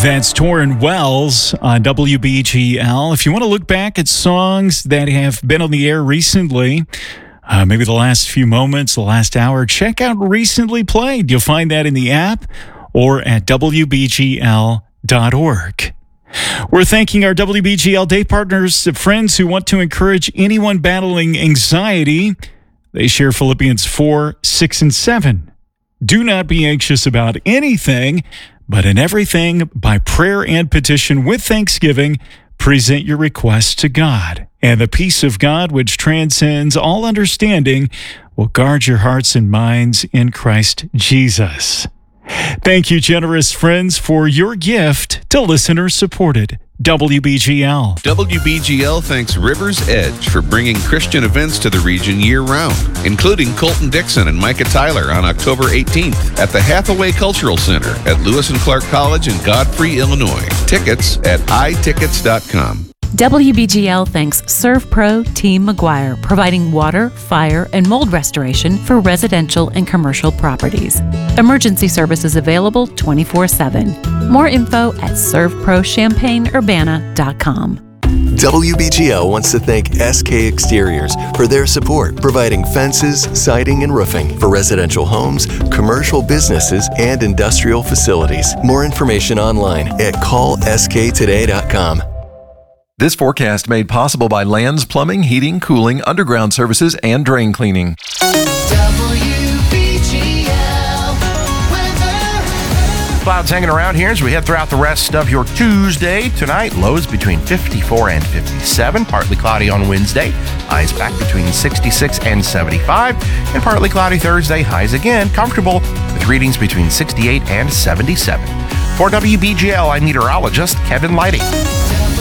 That's Torrin Wells on WBGL. If you want to look back at songs that have been on the air recently, maybe the last few moments, the last hour, check out Recently Played. You'll find that in the app or at WBGL.org. We're thanking our WBGL day partners, friends who want to encourage anyone battling anxiety. They share Philippians 4, 6, and 7. Do not be anxious about anything, but in everything, by prayer and petition with thanksgiving, present your requests to God. And the peace of God, which transcends all understanding, will guard your hearts and minds in Christ Jesus. Thank you, generous friends, for your gift to listener-supported WBGL. WBGL thanks River's Edge for bringing Christian events to the region year-round, including Colton Dixon and Micah Tyler on October 18th at the Hathaway Cultural Center at Lewis and Clark College in Godfrey, Illinois. Tickets at itickets.com. WBGL thanks ServPro Team McGuire, providing water, fire, and mold restoration for residential and commercial properties. Emergency services available 24/7. More info at servprochampaignurbana.com. WBGL wants to thank SK Exteriors for their support, providing fences, siding, and roofing for residential homes, commercial businesses, and industrial facilities. More information online at callsktoday.com. This forecast made possible by Lands Plumbing, Heating, Cooling, Underground Services, and Drain Cleaning. Clouds hanging around here as we head throughout the rest of your Tuesday. Tonight, lows between 54 and 57. Partly cloudy on Wednesday. Highs back between 66 and 75. And partly cloudy Thursday. Highs again comfortable with readings between 68 and 77. For WBGL, I'm meteorologist Kevin Lighty.